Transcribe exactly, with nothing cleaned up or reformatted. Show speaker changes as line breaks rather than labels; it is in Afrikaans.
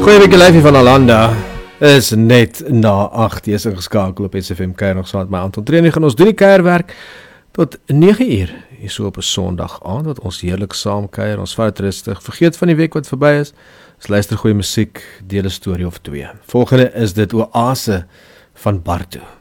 Goeie weekie lyfie van Alanda is net na agt jy is ingeskakel op S F M kuier nog saam met my Anton Treunig en ons doen die kuierwerk tot nege uur hier so op 'n Sondag aand wat ons heerlik saam kuier, ons vat rustig, vergeet van die week wat verby is, ons luister goeie musiek, deel 'n storie of twee. Volgende is dit Oase van Barto.